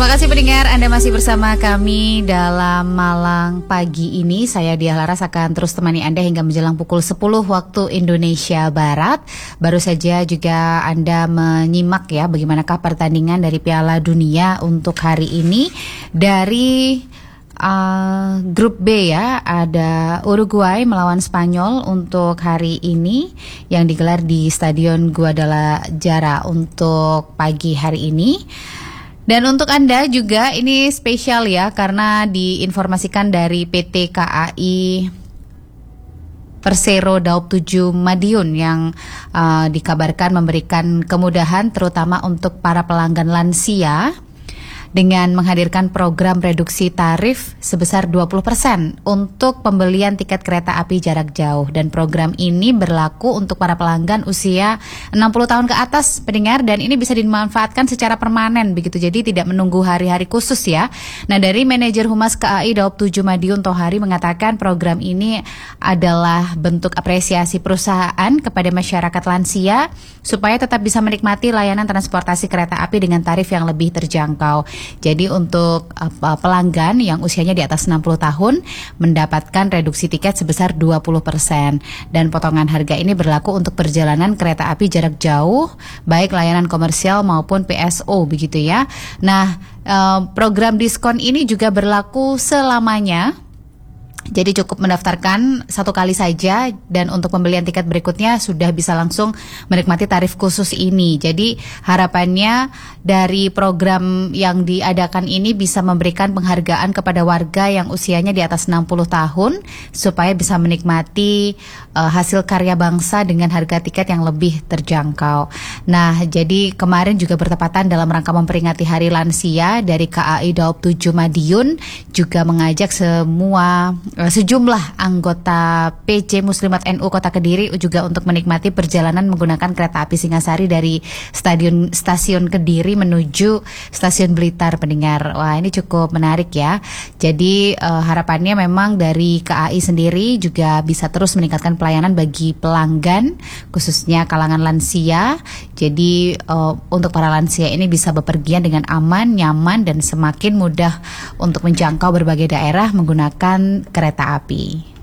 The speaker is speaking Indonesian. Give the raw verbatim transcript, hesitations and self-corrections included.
Terima kasih pendengar, Anda masih bersama kami dalam Malang pagi ini. Saya Diah Laras akan terus temani Anda hingga menjelang pukul sepuluh waktu Indonesia Barat. Baru saja juga Anda menyimak ya bagaimanakah pertandingan dari Piala Dunia untuk hari ini. Dari uh, grup B ya, ada Uruguay melawan Spanyol untuk hari ini yang digelar di Stadion Guadalajara untuk pagi hari ini. Dan untuk Anda juga ini spesial ya, karena diinformasikan dari P T K A I Persero Daob tujuh Madiun yang uh, dikabarkan memberikan kemudahan terutama untuk para pelanggan lansia dengan menghadirkan program reduksi tarif sebesar dua puluh persen untuk pembelian tiket kereta api jarak jauh. Dan program ini berlaku untuk para pelanggan usia enam puluh tahun ke atas pendengar, dan ini bisa dimanfaatkan secara permanen begitu. Jadi tidak menunggu hari-hari khusus ya. Nah, dari manajer Humas K A I Daob tujuh Madiun Tohari mengatakan program ini adalah bentuk apresiasi perusahaan kepada masyarakat lansia supaya tetap bisa menikmati layanan transportasi kereta api dengan tarif yang lebih terjangkau. Jadi untuk uh, pelanggan yang usianya di atas enam puluh tahun mendapatkan reduksi tiket sebesar dua puluh persen. Dan potongan harga ini berlaku untuk perjalanan kereta api jarak jauh, baik layanan komersial maupun P S O begitu ya. Nah, uh, program diskon ini juga berlaku selamanya. Jadi cukup mendaftarkan satu kali saja, dan untuk pembelian tiket berikutnya sudah bisa langsung menikmati tarif khusus ini. Jadi harapannya dari program yang diadakan ini bisa memberikan penghargaan kepada warga yang usianya di atas enam puluh tahun supaya bisa menikmati uh, hasil karya bangsa dengan harga tiket yang lebih terjangkau. Nah, jadi kemarin juga bertepatan dalam rangka memperingati Hari Lansia, dari K A I Daob tujuh Madiun juga mengajak semua sejumlah anggota P C Muslimat N U Kota Kediri juga untuk menikmati perjalanan menggunakan kereta api Singasari dari stadion stasiun Kediri menuju stasiun Blitar pendengar. Wah, ini cukup menarik ya. Jadi uh, harapannya memang dari K A I sendiri juga bisa terus meningkatkan pelayanan bagi pelanggan khususnya kalangan lansia. Jadi uh, untuk para lansia ini bisa bepergian dengan aman, nyaman, dan semakin mudah untuk menjangkau berbagai daerah menggunakan kereta api.